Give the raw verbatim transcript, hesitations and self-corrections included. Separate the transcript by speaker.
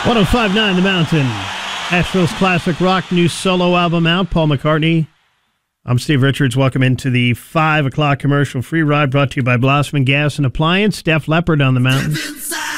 Speaker 1: one oh five point nine The Mountain. Asheville's classic rock, new solo album out, Paul McCartney. I'm Steve Richards. Welcome into the five o'clock commercial free ride brought to you by Blossman Gas and Appliance. Def Leppard on the Mountain.